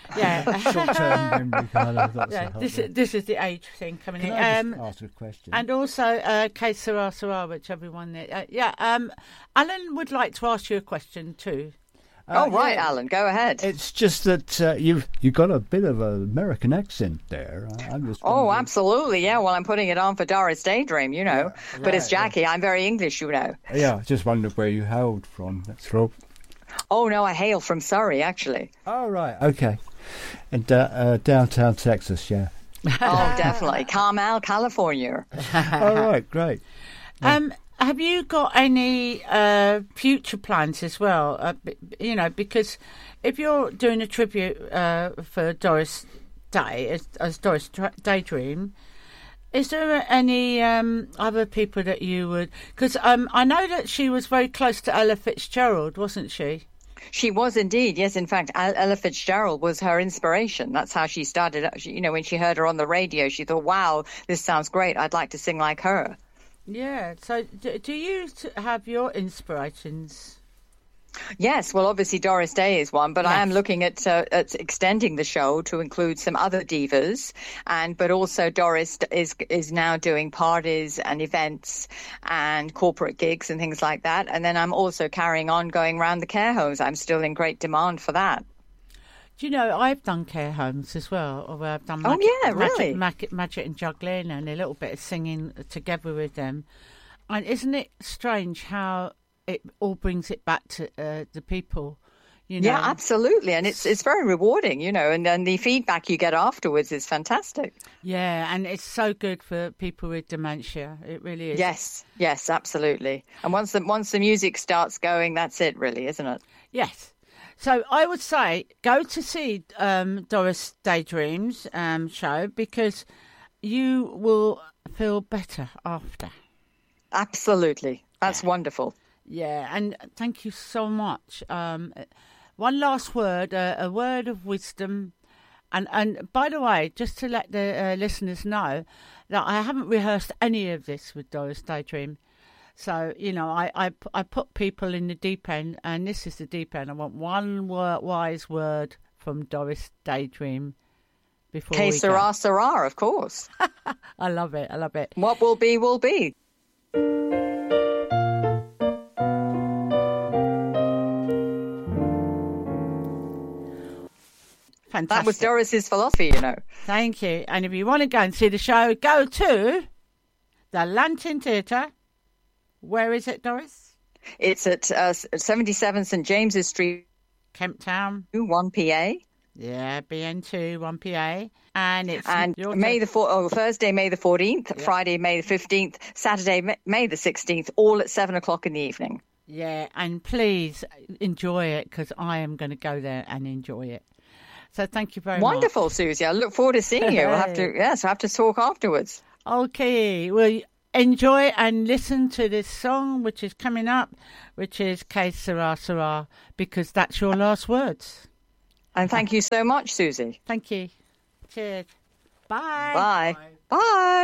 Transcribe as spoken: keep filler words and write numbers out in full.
Yeah. Short-term memory kind of. That's Yeah, this is, this is the age thing coming Can in. I Um, just ask a question? and also, uh, Kate Sarah Sarah, which everyone there. Uh, yeah, um, Alan would like to ask you a question too. Uh, oh, right, yeah. Alan, go ahead. It's just that uh, you've you got a bit of an American accent there. I'm just oh, wondering- absolutely, yeah. Well, I'm putting it on for Doris Daydream, you know. Yeah, but it's right, Jackie. Yeah. I'm very English, you know. Yeah, I just wondered where you hailed from. That's all. Oh, no, I hail from Surrey, actually. Oh, right, okay. And uh, uh, downtown Texas, yeah. Oh, definitely. Carmel, California. All right, great. Yeah. Um. Have you got any uh, future plans as well? Uh, you know, because if you're doing a tribute uh, for Doris Day as, as Doris Daydream, is there any um, other people that you would? Because um, I know that she was very close to Ella Fitzgerald, wasn't she? She was indeed, yes. In fact, Ella Fitzgerald was her inspiration. That's how she started. She, you know, when she heard her on the radio, she thought, "Wow, this sounds great. I'd like to sing like her." Yeah. So, do, do you have your inspirations? Yes. Well, obviously Doris Day is one, but yes. I am looking at uh, at extending the show to include some other divas, and but also Doris is is now doing parties and events and corporate gigs and things like that. And then I'm also carrying on going around the care homes. I'm still in great demand for that. Do you know, I've done care homes as well. Or I've done magic, oh, yeah, really? magic, magic, magic and juggling and a little bit of singing together with them. And isn't it strange how it all brings it back to uh, the people? You know? Yeah, absolutely. And it's it's very rewarding, you know, and then the feedback you get afterwards is fantastic. Yeah, and it's so good for people with dementia. It really is. Yes, yes, absolutely. And once the, once the music starts going, that's it, really, isn't it? Yes. So I would say go to see um, Doris Daydream's um, show because you will feel better after. Absolutely. That's yeah. wonderful. Yeah, and thank you so much. Um, one last word, uh, a word of wisdom. And, and by the way, just to let the uh, listeners know that I haven't rehearsed any of this with Doris Daydream. So, you know, I, I, I put people in the deep end, and this is the deep end. I want one word, wise word from Doris Daydream before Hey, we Sarah, go. Sarah, of course. I love it. I love it. What will be, will be. Fantastic. That was Doris's philosophy, you know. Thank you. And if you want to go and see the show, go to the Lantern Theatre. Where is it, Doris? It's at uh, seventy-seven St James's Street, Kemp Town, one P A. Yeah, B N two, one P A. And it's and May the four, oh, Thursday, May the fourteenth, yeah. Friday, May the fifteenth, Saturday, May the sixteenth, all at seven o'clock in the evening. Yeah, and please enjoy it because I am going to go there and enjoy it. So thank you very Wonderful, much. Wonderful, Susie. I look forward to seeing you. We'll have to, yes, we'll have to talk afterwards. Okay, well, enjoy and listen to this song, which is coming up, which is K Sarah Sarah, because that's your last words. And thank you so much, Susie. Thank you. Cheers. Bye. Bye. Bye. Bye.